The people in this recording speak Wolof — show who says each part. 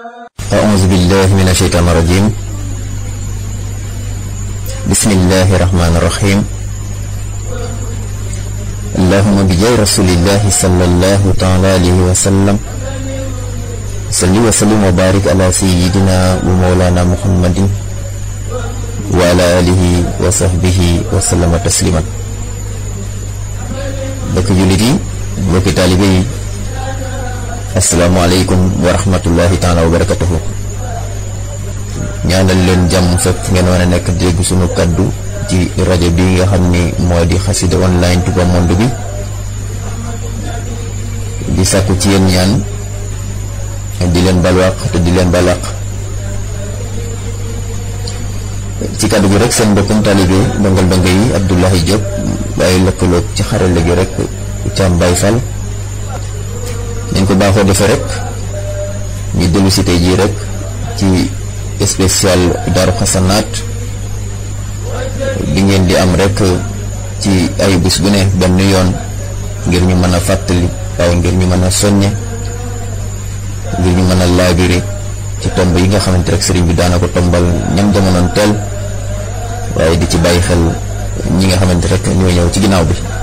Speaker 1: أعوذ بالله من الشيطان الرجيم بسم الله الرحمن الرحيم اللهم بجاه رسول الله صلى الله تعالى عليه وسلم صل وسلم وبارك على سيدنا ومولانا محمد وعلى آله وصحبه وسلم تسليما. Mbokk jullit yi, mbokki taalibe yi, asalaamaaleykum wa rahmatullahi taala wa barakatuhu. ñaanal leen jàmm fépp ngeen war a nekk dégg sunu kaddu ci rajo bi nga xam ni moo di xasida online Touba Monde bi, di sàkku ci yéen ñaan, di leen balwaq te di leen balaq. ci kaddu gi rek seen mbokkum taalibe ndongal ndongo yi Abdoulaye Diop waaye lëkkaloog ci xarale gi rek Thiam Baye Fall. nañ ko baaxoo defee rek ñu dellu si tey jii rek ci spécial Daaru Xasanaat bi ngeen di am rek ci ay bés bu ne benn yoon, ngir ñu mën a fàttali waaye ngir ñu mën a soññe, ngir ñu mën a laabire ci tomb yi nga xamante rek sëriñ bi daana ko tombal ñam jamonoon teel, waaye di ci bàyyi xel ñi nga xamante rek ñoo ñëw ci ginnaaw bi.